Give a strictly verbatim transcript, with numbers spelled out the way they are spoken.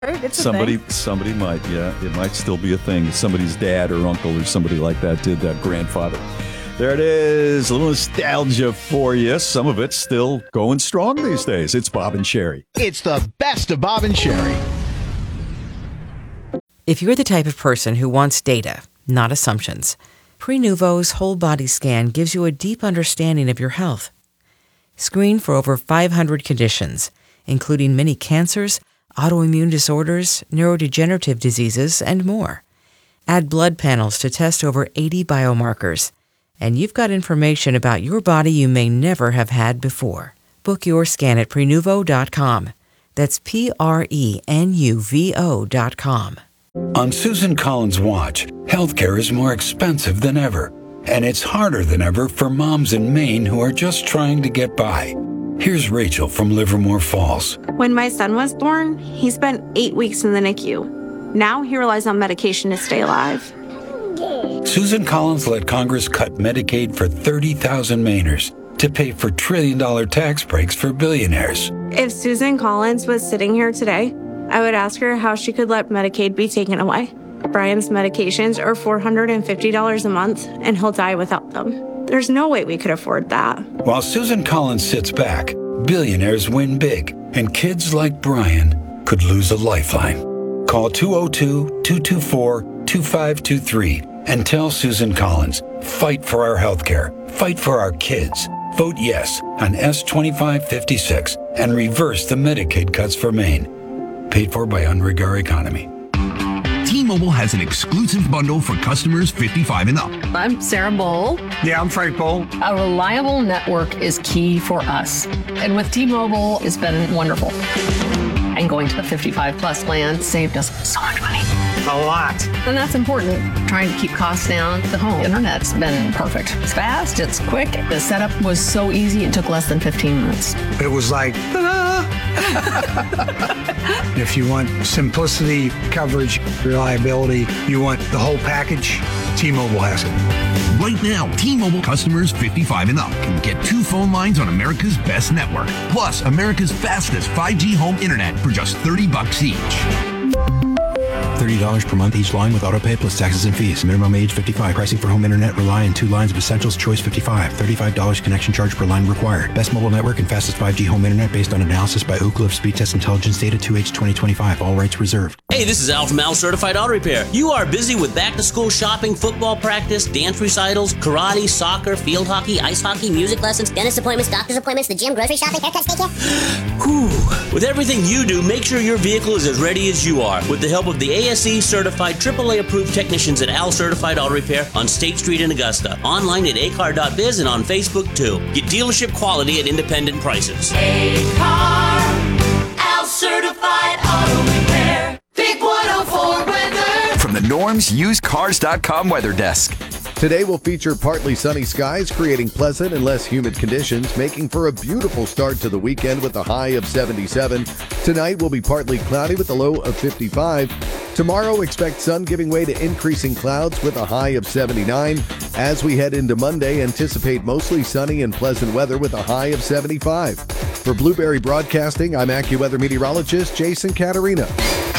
Right? It's a Somebody, thing. somebody might, yeah. It might still be a thing. Somebody's dad or uncle or somebody like that did that, grandfather. There it is. A little nostalgia for you. Some of it's still going strong these days. It's Bob and Sherry. It's the best of Bob and Sherry. If you're the type of person who wants data, not assumptions, Prenuvo's whole body scan gives you a deep understanding of your health. Screen for over five hundred conditions, including many cancers, autoimmune disorders, neurodegenerative diseases, and more. Add blood panels to test over eighty biomarkers, and you've got information about your body you may never have had before. Book your scan at Prenuvo dot com. That's P R E N U V O dot com. On Susan Collins' watch, healthcare is more expensive than ever, and it's harder than ever for moms in Maine who are just trying to get by. Here's Rachel from Livermore Falls. When my son was born, he spent eight weeks in the N I C U. Now he relies on medication to stay alive. Susan Collins let Congress cut Medicaid for thirty thousand Mainers to pay for trillion-dollar tax breaks for billionaires. If Susan Collins was sitting here today, I would ask her how she could let Medicaid be taken away. Brian's medications are four hundred fifty dollars a month, and he'll die without them. There's no way we could afford that. While Susan Collins sits back, billionaires win big, and kids like Brian could lose a lifeline. Call two oh two, two two four, two five two three and tell Susan Collins, fight for our health care, fight for our kids. Vote yes on S twenty-five fifty-six and reverse the Medicaid cuts for Maine. Paid for by Unregar Economy. T-Mobile has an exclusive bundle for customers fifty-five and up. I'm Sarah Bowl. Yeah, I'm Frank Bowl. A reliable network is key for us. And with T-Mobile, it's been wonderful. And going to the fifty-five plus plan saved us so much money. A lot. And that's important. Trying to keep costs down. The home internet's been perfect. It's fast, it's quick. The setup was so easy, it took less than fifteen minutes. It was like, ta-da! If you want simplicity, coverage, reliability, you want the whole package, T-Mobile has it. Right now, T-Mobile customers fifty-five and up can get two phone lines on America's best network, plus America's fastest five G home internet for just thirty bucks each. thirty dollars per month each line with autopay plus taxes and fees. Minimum age fifty-five. Pricing for home internet rely on two lines of Essentials Choice fifty-five. thirty-five dollars connection charge per line required. Best mobile network and fastest five G home internet based on analysis by Ookla of Speed Test Intelligence Data two H twenty twenty-five. All rights reserved. Hey, this is Al from Al Certified Auto Repair. You are busy with back-to-school shopping, football practice, dance recitals, karate, soccer, field hockey, ice hockey, music lessons, dentist appointments, doctor's appointments, the gym, grocery shopping, haircuts, daycare. Whew. With everything you do, make sure your vehicle is as ready as you are. With the help of the A S E certified triple A approved technicians at Al Certified Auto Repair on State Street in Augusta. Online at a car dot biz and on Facebook too. Get dealership quality at independent prices. A-Car, Al Certified Auto Repair. Big one oh four weather. From the Norm's Used Cars dot com weather desk. Today will feature partly sunny skies, creating pleasant and less humid conditions, making for a beautiful start to the weekend with a high of seventy-seven. Tonight will be partly cloudy with a low of fifty-five. Tomorrow, expect sun giving way to increasing clouds with a high of seventy-nine. As we head into Monday, anticipate mostly sunny and pleasant weather with a high of seventy-five. For Blueberry Broadcasting, I'm AccuWeather meteorologist Jason Caterina.